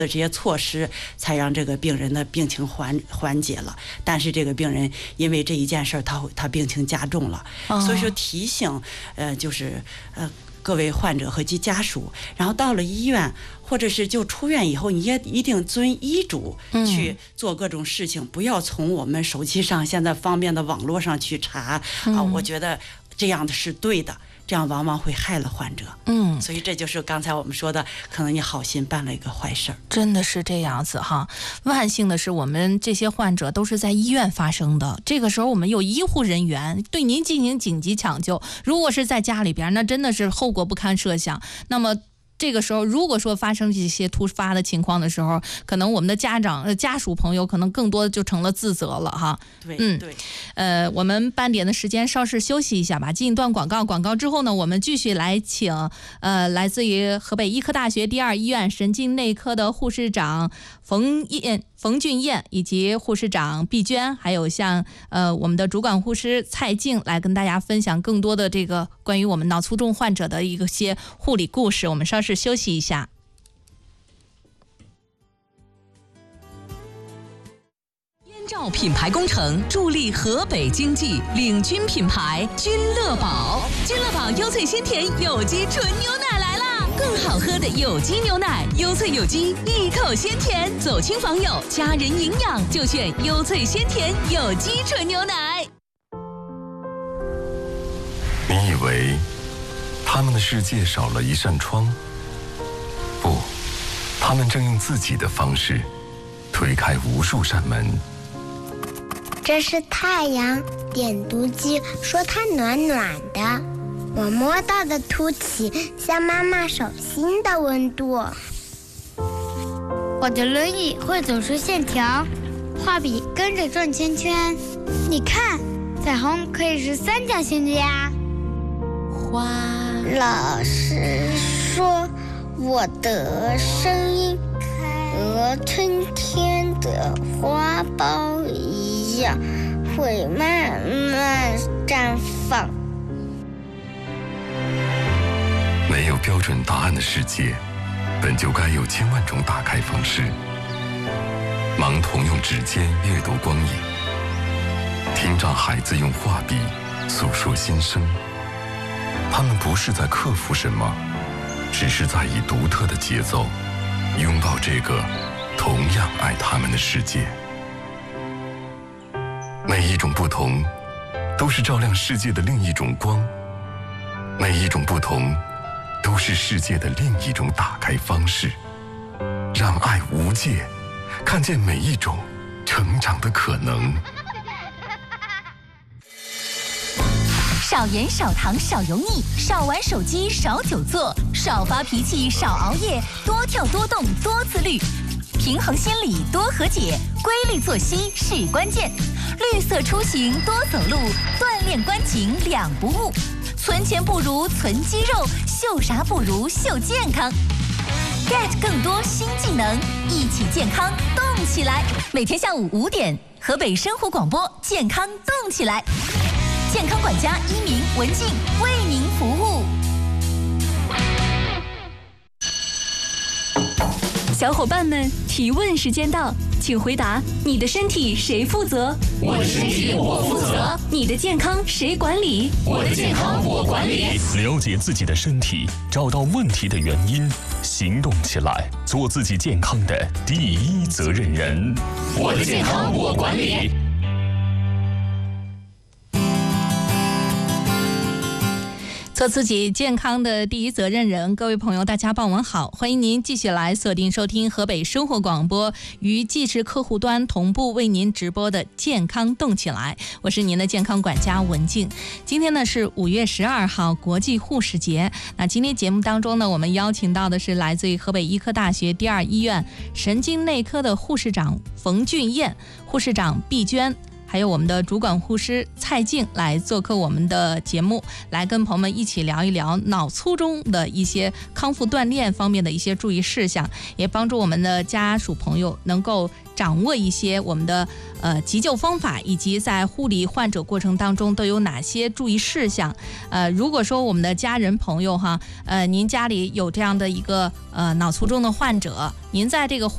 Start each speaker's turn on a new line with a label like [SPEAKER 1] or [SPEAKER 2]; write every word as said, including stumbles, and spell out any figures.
[SPEAKER 1] 的这些措施，才让这个病人的病情缓缓解了。但是这个病人因为这一件事，他他病情加重了，哦、所以说提醒，呃，就是呃各位患者和其家属，然后到了医院或者是就出院以后，你也一定遵医嘱去做各种事情，嗯、不要从我们手机上现在方便的网络上去查、嗯、啊，我觉得这样的是对的。这样往往会害了患者，嗯，所以这就是刚才我们说的，可能你好心办了一个坏事儿，
[SPEAKER 2] 真的是这样子哈。万幸的是，我们这些患者都是在医院发生的，这个时候我们有医护人员对您进行紧急抢救。如果是在家里边，那真的是后果不堪设想。那么这个时候，如果说发生这些突发的情况的时候，可能我们的家长、呃家属朋友可能更多的就成了自责了哈。
[SPEAKER 1] 对，嗯，对。
[SPEAKER 2] 呃，我们半点的时间稍事休息一下吧，进一段广告。广告之后呢，我们继续来请呃来自于河北医科大学第二医院神经内科的护士长冯燕。冯俊燕以及护士长毕娟，还有像呃我们的主管护士蔡静来跟大家分享更多的这个关于我们脑卒中患者的一些护理故事。我们稍事休息一下。
[SPEAKER 3] 燕赵品牌工程助力河北经济，领军品牌君乐宝。君乐宝优萃鲜甜有机纯牛奶来啦！更好喝的有机牛奶，优萃有机，一口鲜甜。走亲访友，家人营养就选优萃鲜甜有机纯牛奶。
[SPEAKER 4] 你以为他们的世界少了一扇窗？不，他们正用自己的方式推开无数扇门。
[SPEAKER 5] 这是太阳，点读机说它暖暖的。我摸到的凸起像妈妈手心的温度。
[SPEAKER 6] 我的轮椅会走出线条，画笔跟着转圈圈。你看，彩虹可以是三角形的呀。
[SPEAKER 5] 花，老师说我的声音和春天的花苞一样，会慢慢绽放。
[SPEAKER 4] 没有标准答案的世界，本就该有千万种打开方式。盲童用指尖阅读光影，听障孩子用画笔诉说心声。他们不是在克服什么，只是在以独特的节奏拥抱这个同样爱他们的世界。每一种不同，都是照亮世界的另一种光；每一种不同，都是世界的另一种打开方式。让爱无界，看见每一种成长的可能。
[SPEAKER 3] 少盐少糖少油腻，少玩手机少久坐，少发脾气少熬夜，多跳多动多自律。平衡心理多和解，规律作息是关键。绿色出行多走路，锻炼关颈两不误。存钱不如存肌肉，秀啥不如秀健康。get 更多新技能，一起健康动起来。每天下午五点，河北生活广播健康动起来。健康管家一鸣、文静为您服务。小伙伴们，提问时间到，请回答：你的身体谁负责？
[SPEAKER 7] 我的身体我负责。
[SPEAKER 3] 你的健康谁管理？
[SPEAKER 7] 我的健康我管理。
[SPEAKER 8] 了解自己的身体，找到问题的原因，行动起来，做自己健康的第一责任人。
[SPEAKER 7] 我的健康我管理。
[SPEAKER 2] 做自己健康的第一责任人，各位朋友大家傍晚好，欢迎您继续来锁定收听河北生活广播与技师客户端同步为您直播的健康动起来，我是您的健康管家文静。今天呢是五月十二号国际护士节，那今天节目当中呢，我们邀请到的是来自于河北医科大学第二医院神经内科的护士长冯俊燕、护士长毕娟，还有我们的主管护师蔡静来做客我们的节目，来跟朋友们一起聊一聊脑卒中的一些康复锻炼方面的一些注意事项，也帮助我们的家属朋友能够掌握一些我们的呃急救方法，以及在护理患者过程当中都有哪些注意事项。呃，如果说我们的家人朋友哈，呃，您家里有这样的一个呃脑卒中的患者，您在这个